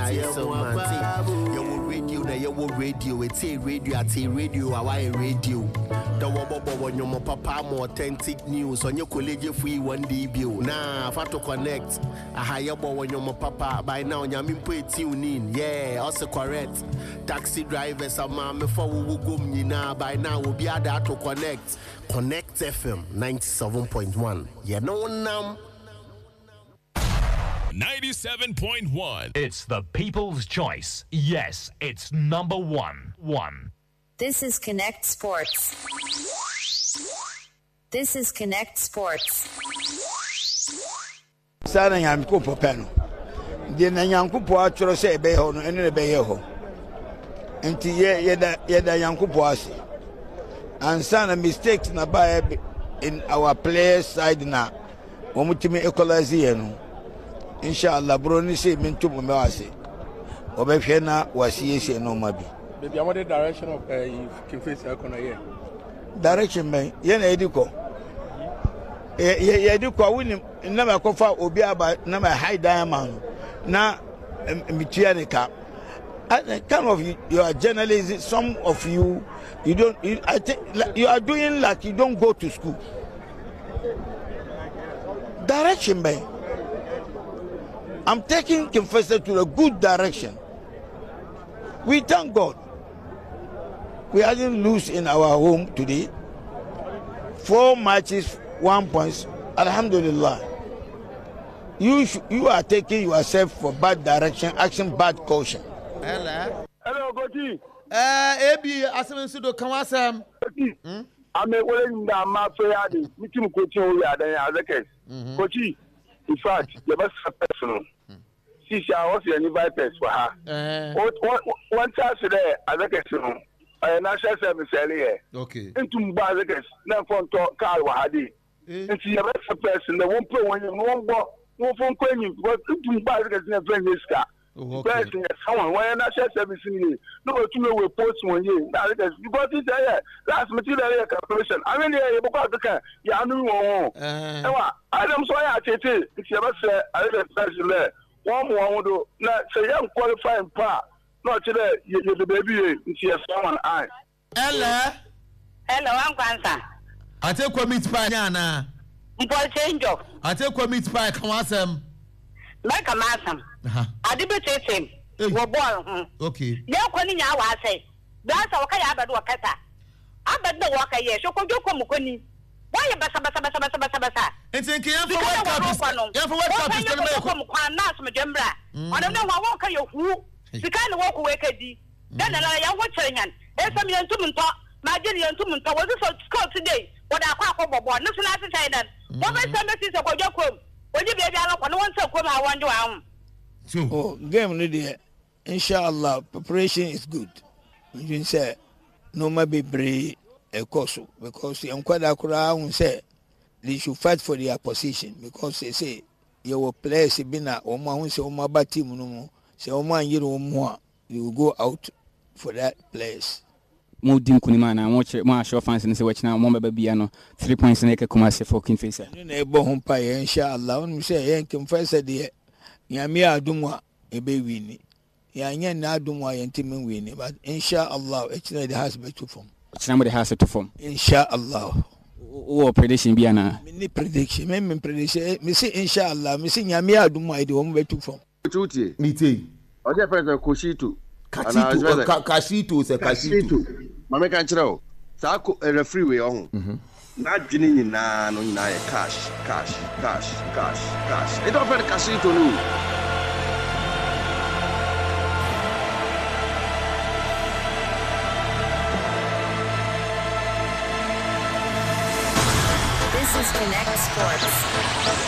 so man. Your radio, your radio, it's a radio, our radio. The Wobbo when your papa more authentic news on your college free 1 bill. Nah, to connect. A higher boy when your papa by now, Yamin put tune in. Yeah, also correct. Taxi drivers are mamma for who go now by now will be able to connect. Connect FM 97.1. Yeah, no one now. 97.1. It's the people's choice. Yes, it's number one. This is Connect Sports. This is Connect Sports. Sana yanku popeno. Di na yanku po atoro se ebe ho no ene be ye ho. Enti yeda yanku po ase. And some mistakes na ba in our players side na. Omutimi equalize ye no. Inshallah bro ni say mintu mo ase. Obehwe na wasiese no mabi. Baby, I want the direction of King Faisal Kona here. Direction man, yen ediko. Ediko win na ma kofa obi aba na ma high diamond na mitianika. Kind of you are journalists, some of you don't I think you are doing like you don't go to school. Direction man. I'm taking King Faisal to a good direction. We thank God. We didn't lose in our home today. 4 matches, 1 point. Alhamdulillah. You are taking yourself for bad direction, action bad caution. Hello, Coach. Ebi asemensudo kanwasam. I'm a willing that my friend, meeting Coach Oya, Coach, in fact, the best personal. She was the vipers for her. One time today, as a question. National service earlier. Okay. Into Bazakes, now from Carl Wahadi. And see a better person, the one play when you no phone calling you, but into Bazakes in a friend this car. Person, someone, why national service in you? No, to know we post 1 year. Because it's there. Last material calculation. I mean, you're about to can. Yeah, I know. I don't say I take it. It's a better, I don't say, one more do not say, young qualifying part. No, today you the baby. She has someone eye. Hello, I'm Kwanza. I take a meat pie, Nana. Mpo change up. I take a meat pie, Kawasam. Like a massam. I debate him. Okay. Now, when you are say, that's okay. I bet what I bet the walker, yes, you could do Mukuni. Why you basa? And think you have what I don't know what can you who. You can't walk away, Kadi. Then I am watching and some young woman talk. My dear young woman was a school today. What I call for one, nothing else to say that. What my son is about your home. When you be a one so come, I want you. Oh, game lady. Inshallah, preparation is good. You say, no, maybe brave a course because I'm quite a say they should fight for their position because they say your players have been a woman, so my bad team no more. So you will go out for that place. Modim Kunimana, watch my show fans and say watch now, Mama Babiano, 3 points in a Kumasi for King Faisal. Neighbor home pie, inshallah, when we say, King Faisal, dear, Yamia Dumwa, a baby. Yan na Dumwa and Tim winning, but inshallah, it's not the husband to form. Somebody has to form. Inshallah. Oh, prediction be an prediction, maybe prediction, Missy, inshallah, Missing Yamia Dumwa, the home way to form. Meeting. Okay, President Koshitu. Kashitu, say Kashitu. Mama can't tell. Sako a freeway on. Not Ginny na no cash. It offered Kashitu. This is Connect Sports.